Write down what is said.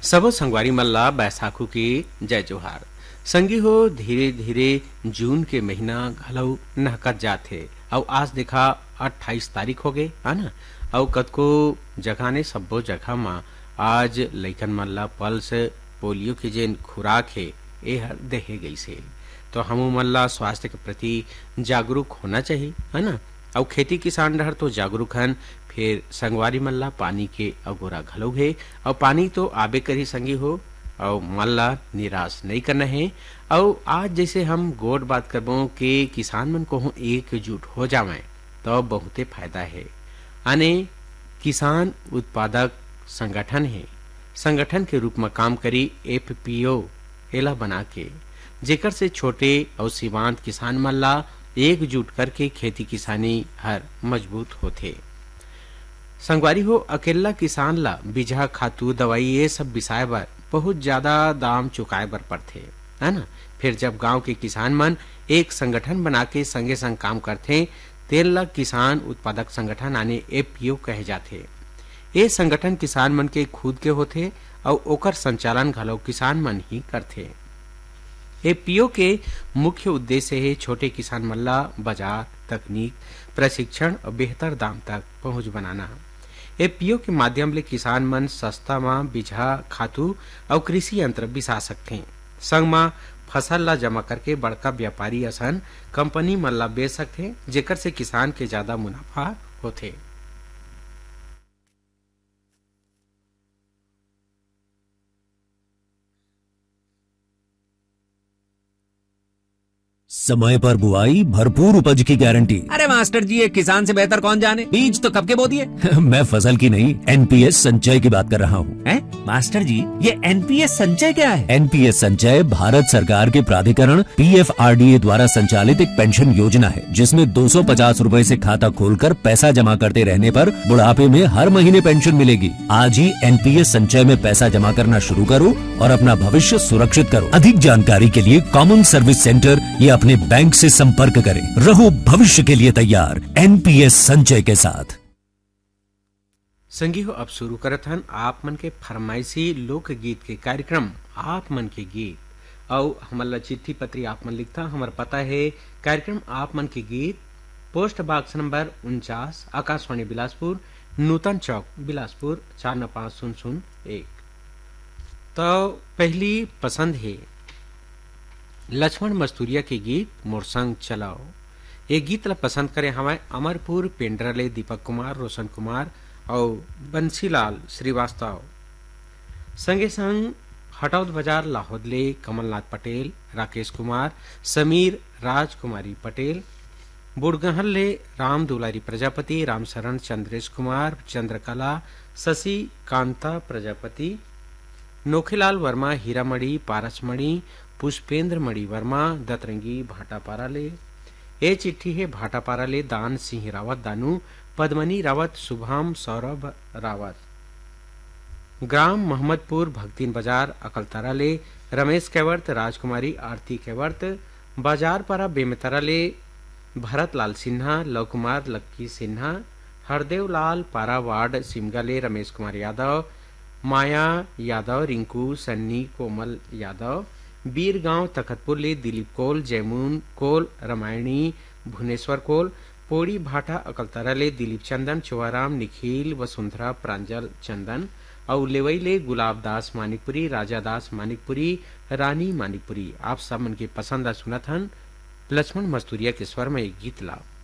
सबो संगवारी मल्ला बैसाखू की जय जोहार। संगी हो धीरे धीरे जून के महीना घलऊ नहकत जाथे और आज देखा 28 तारीख हो गए है ना। और कतको जगह ने सब्बो जगह में आज लइकन मल्ला पल्स पोलियो के जेन खुराक है ए हर देहे गई से। तो हमू मल्ला स्वास्थ्य के प्रति जागरूक होना चाहिए है ना। और खेती किसान डहर तो जागरूक हन, फिर संगवारी मल्ला पानी के अगोरा घलो है और पानी तो आबे करी संगी हो और मल्ला निराश नहीं करना है। और आज जैसे हम गोड बात करबो कि किसान मन को एकजुट हो जावे तो बहुते फायदा है। आने किसान उत्पादक संगठन है, संगठन के रूप में काम करी एफपीओ एला बना के, जेकर से छोटे और सीमांत किसान मल्ला एकजुट करके खेती किसानी हर मजबूत होते। संगवारी हो अकेला किसान ला बीजा खातू दवाई ये सब बिसाए बर बहुत ज्यादा दाम चुकाए बर पड़थे है ना। फिर जब गांव के किसान मन एक संगठन बना के संगे संग काम करथे तेल ला किसान उत्पादक संगठन आने एफपीओ कहे जाथे। ये संगठन किसान मन के खुद के होथे और ओकर संचालन घलो किसान मन ही करथे। एफपीओ के मुख्य उद्देश्य है छोटे किसान मल्ला बाजार तकनीक प्रशिक्षण और बेहतर दाम तक पहुंच बनाना। एफपीओ के माध्यम ले किसान मन सस्ता में बीजा खातू और कृषि यंत्र बिसा सकते। संग में फसल ला जमा करके बड़का व्यापारी असन कंपनी मन ला बेच सकते, जेकर से किसान के ज्यादा मुनाफा होथे। समय पर बुआई भरपूर उपज की गारंटी। अरे मास्टर जी, ये किसान से बेहतर कौन जाने, बीज तो कब के बो दिए। मैं फसल की नहीं एनपीएस संचय की बात कर रहा हूँ। मास्टर जी, ये एनपीएस संचय क्या है? एनपीएस संचय भारत सरकार के प्राधिकरण पीएफआरडीए द्वारा संचालित एक पेंशन योजना है, जिसमें 250 रूपए से खाता खोलकर पैसा जमा करते रहने पर बुढ़ापे में हर महीने पेंशन मिलेगी। आज ही एनपीएस संचय में पैसा जमा करना शुरू करो और अपना भविष्य सुरक्षित करो। अधिक जानकारी के लिए कॉमन सर्विस सेंटर या अपने बैंक से संपर्क करें। रहो भविष्य के लिए तैयार एनपीएस संचय के साथ। संगी हो अब शुरू करत हन आप मन के फरमाइशी लोक गीत के कार्यक्रम आप मन के गीत। और हमारा चिट्ठी पत्री आप मन लिखता, हमारा पता है कार्यक्रम आप मन के गीत, post box number 49 Akashvani Bilaspur नूतन चौक बिलासपुर 495001। तो पहली पसंद है लक्ष्मण मस्तूरिया के गीत मोर संग चलाओ। ये गीत ला पसंद करे हमारे अमरपुर पेंड्रा ले दीपक कुमार, रोशन कुमार और बंसीलाल श्रीवास्तव। संगे संग हटौद बाजार लाहौदले कमलनाथ पटेल, राकेश कुमार, समीर राजकुमारी पटेल, बुड़गहल ले राम दुलारी प्रजापति, रामशरण चंद्रेश कुमार, चंद्रकला, शशि कांता प्रजापति, नोखेलाल वर्मा, हीरामणि पारसमणि, पुष्पेंद्र मणि वर्मा, दतरंगी भाटापारा ले। ये चिट्ठी है भाटापारा ले दान सिंह रावत दानू, पद्मनी रावत, शुभम सौरभ रावत। ग्राम मोहम्मदपुर भक्तिन बाजार अकलतारा ले रमेश केवर्त, राजकुमारी आरती केवर्त, बाजार पारा बेमेतरा ले भरत लाल सिन्हा, लव कुमार लक्की सिन्हा, हरदेव लाल पारा वार्ड सिमगा ले रमेश कुमार यादव, माया यादव, रिंकू सन्नी, कोमल यादव, बीर गांव तखतपुर ले दिलीप कोल, जयमून कोल, रामायणी भुवनेश्वर कोल, पोड़ी भाटा अकलतारा ले दिलीप चंदन, चुवाराम निखिल, वसुंधरा प्रांजल चंदन और लेवई ले गुलाब दास मानिकपुरी, राजा दास मानिकपुरी, रानी मानिकपुरी। आप सब मन के पसंद सुनत हन लक्ष्मण मस्तूरिया के स्वर में एक गीत लाओ।